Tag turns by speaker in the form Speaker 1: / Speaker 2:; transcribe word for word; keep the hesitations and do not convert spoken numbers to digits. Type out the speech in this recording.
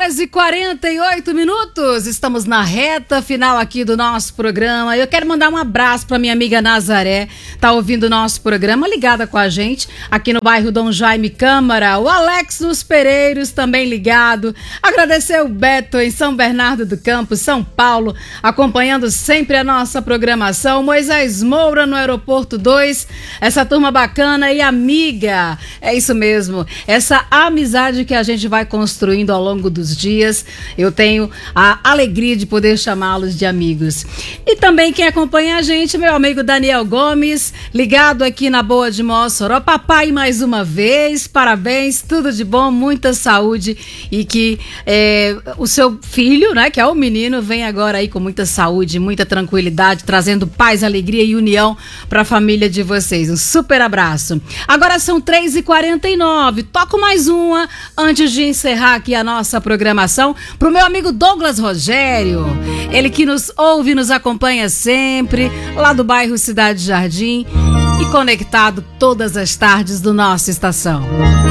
Speaker 1: horas e quarenta e oito minutos, estamos na reta final aqui do nosso programa. Eu quero mandar um abraço para minha amiga Nazaré, tá ouvindo o nosso programa, ligada com a gente aqui no bairro Dom Jaime Câmara. O Alex dos Pereiros também ligado. Agradecer o Beto em São Bernardo do Campo, São Paulo, acompanhando sempre a nossa programação. Moisés Moura no Aeroporto dois, essa turma bacana e amiga. É isso mesmo, essa amizade que a gente vai construindo ao longo dos dias. Eu tenho a alegria de poder chamá-los de amigos. E também quem acompanha a gente, meu amigo Daniel Gomes, ligado aqui na Boa de Mossoró. Papai, mais uma vez, parabéns, tudo de bom, muita saúde e que é, o seu filho, né, que é o menino, vem agora aí com muita saúde, muita tranquilidade, trazendo paz, alegria e união para a família de vocês. Um super abraço. Agora são três e quarenta e nove, toco mais uma antes de encerrar aqui a nossa programação pro meu amigo Douglas Rogério, ele que nos ouve e nos acompanha sempre, lá do bairro Cidade Jardim e conectado todas as tardes do nossa estação.